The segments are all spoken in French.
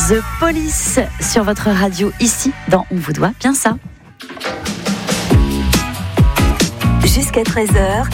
The Police sur votre radio ici dans On vous doit bien ça. Jusqu'à 13h.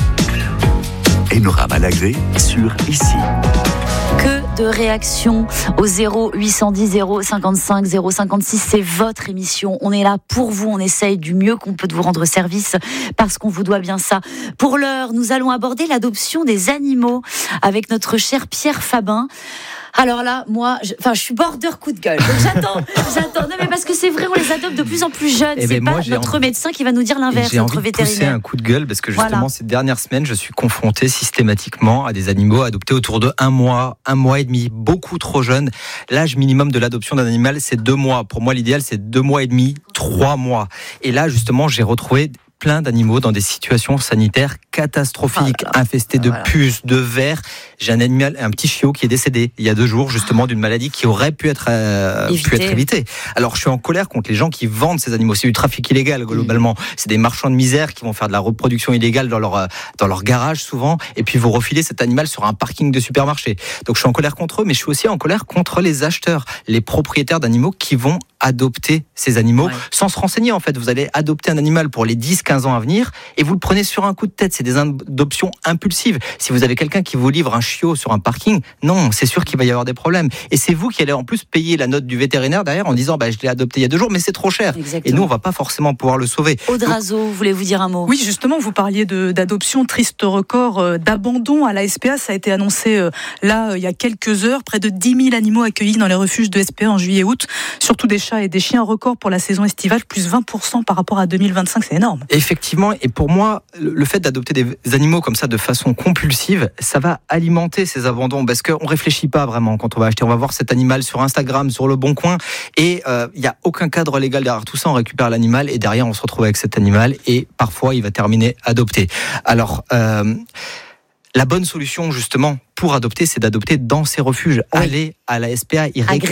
Enora Malagré sur Ici. Que de réactions au 0810 055 056, c'est votre émission. On est là pour vous, on essaye du mieux qu'on peut de vous rendre service parce qu'on vous doit bien ça. Pour l'heure, nous allons aborder l'adoption des animaux avec notre cher Pierre Fabin. Alors là, moi, je suis border coup de gueule. Donc j'attends. Non, mais parce que c'est vrai, on les adopte de plus en plus jeunes. C'est pas notre médecin qui va nous dire l'inverse, notre vétérinaire. J'ai envie de pousser un coup de gueule parce que justement, ces dernières semaines, je suis confronté systématiquement à des animaux adoptés autour de 1 mois et demi, beaucoup trop jeunes. L'âge minimum de l'adoption d'un animal, c'est 2 mois. Pour moi, l'idéal, c'est 2 mois et demi, 3 mois. Et là, justement, j'ai retrouvé plein d'animaux dans des situations sanitaires catastrophiques, infestés de puces, de vers. J'ai un animal, un petit chiot qui est décédé il y a 2 jours justement d'une maladie qui aurait pu être évitée. Alors je suis en colère contre les gens qui vendent ces animaux. C'est du trafic illégal globalement. C'est des marchands de misère qui vont faire de la reproduction illégale dans leur garage souvent et puis vous refilez cet animal sur un parking de supermarché. Donc je suis en colère contre eux, mais je suis aussi en colère contre les acheteurs, les propriétaires d'animaux qui vont adopter ces animaux sans se renseigner en fait. Vous allez adopter un animal pour les 10-15 ans à venir et vous le prenez sur un coup de tête. C'est des adoptions impulsives. Si vous avez quelqu'un qui vous livre un chiot sur un parking, non, c'est sûr qu'il va y avoir des problèmes. Et c'est vous qui allez en plus payer la note du vétérinaire derrière en disant je l'ai adopté il y a 2 jours, mais c'est trop cher. Exactement. Et nous, on va pas forcément pouvoir le sauver. Aude Razo, voulez-vous dire un mot ? Oui, justement, vous parliez d'adoption, triste record d'abandon à la SPA. Ça a été annoncé il y a quelques heures. Près de 10 000 animaux accueillis dans les refuges de SPA en juillet-août, surtout des chats et des chiens, record pour la saison estivale, plus 20% par rapport à 2025, c'est énorme. Effectivement, et pour moi, le fait d'adopter des animaux comme ça de façon compulsive, ça va alimenter ces abandons, parce qu'on réfléchit pas vraiment quand on va acheter. On va voir cet animal sur Instagram, sur Le Bon Coin, et il y a aucun cadre légal derrière tout ça. On récupère l'animal, et derrière on se retrouve avec cet animal, et parfois il va terminer adopté. Alors, la bonne solution, justement, pour adopter, c'est d'adopter dans ces refuges. Oui. Aller à la SPA,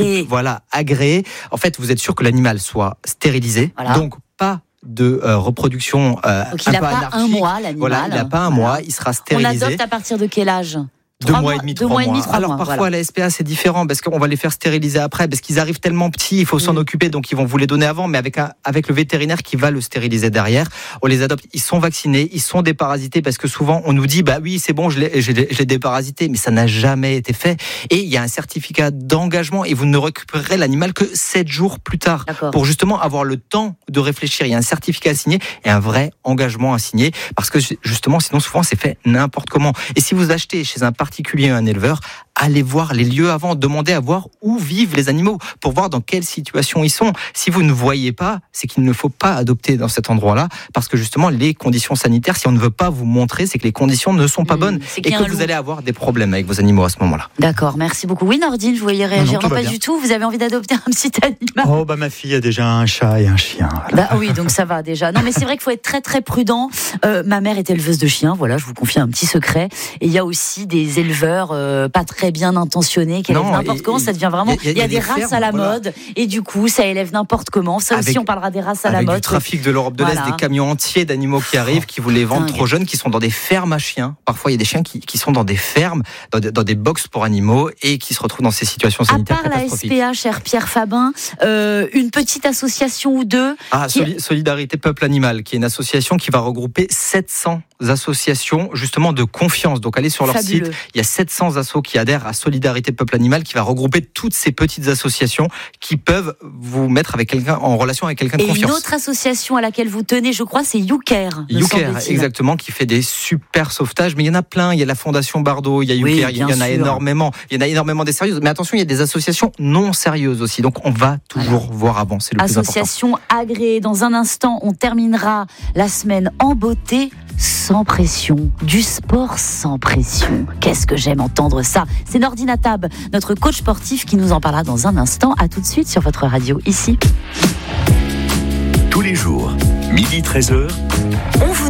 agréé. En fait, vous êtes sûr que l'animal soit stérilisé, donc pas de reproduction donc il n'a pas 1 mois, l'animal. Voilà, il n'a pas 1 mois, il sera stérilisé. On adopte à partir de quel âge ? 2 mois et demi, 3 mois. Alors parfois à la SPA c'est différent parce qu'on va les faire stériliser après parce qu'ils arrivent tellement petits, il faut s'en occuper, donc ils vont vous les donner avant, mais avec le vétérinaire qui va le stériliser derrière. On les adopte, ils sont vaccinés, ils sont déparasités parce que souvent on nous dit oui c'est bon je l'ai déparasité, mais ça n'a jamais été fait et il y a un certificat d'engagement et vous ne récupérerez l'animal que 7 jours plus tard. D'accord. Pour justement avoir le temps de réfléchir. Il y a un certificat à signer et un vrai engagement à signer parce que justement sinon souvent c'est fait n'importe comment. Et si vous achetez chez un particulier, un éleveur, allez voir les lieux avant, demandez à voir où vivent les animaux pour voir dans quelle situation ils sont. Si vous ne voyez pas, c'est qu'il ne faut pas adopter dans cet endroit-là parce que justement les conditions sanitaires, si on ne veut pas vous montrer, c'est que les conditions ne sont pas bonnes et que vous allez avoir des problèmes avec vos animaux à ce moment-là. D'accord, merci beaucoup. Oui, Nordine, vous voyez réagir? Non, pas du tout. Vous avez envie d'adopter un petit animal? Ma fille a déjà un chat et un chien. Voilà. Oui, donc ça va déjà. Non, mais c'est vrai qu'il faut être très très prudent. Ma mère est éleveuse de chiens, voilà, je vous confie un petit secret. Et il y a aussi des éleveurs pas très bien intentionnés qui élèvent n'importe comment. Ça devient vraiment. Il y a des races à la mode et du coup, ça élève n'importe comment. Ça aussi, on parlera des races à la mode. Avec du trafic de l'Europe de l'Est, des camions entiers d'animaux qui arrivent, qui vous les vendent trop jeunes, qui sont dans des fermes à chiens. Parfois, il y a des chiens qui sont dans des fermes, dans des box pour animaux et qui se retrouvent dans ces situations sanitaires catastrophiques. À part la SPA, cher Pierre Fabin, une petite association ou deux. Solidarité Peuple Animal, qui est une association qui va regrouper 700 associations justement de confiance. Donc allez sur leur site, il y a 700 assos qui adhèrent à Solidarité Peuple Animal, qui va regrouper toutes ces petites associations qui peuvent vous mettre avec quelqu'un en relation avec quelqu'un de confiance. Et une autre association à laquelle vous tenez, je crois, c'est YouCare. YouCare, exactement, qui fait des super sauvetages, mais il y en a plein. Il y a la Fondation Bardot, il y a YouCare, il y en a énormément. Il y en a énormément des sérieuses, mais attention, il y a des associations non sérieuses aussi. Donc on va toujours voir avant, c'est le plus important. Association agréée. Dans un instant, on terminera la semaine en beauté. Sans pression, du sport sans pression. Qu'est-ce que j'aime entendre ça. C'est Nordine Atab, notre coach sportif, qui nous en parlera dans un instant. À tout de suite sur votre radio, ici. Tous les jours, 12h, 13h, on vous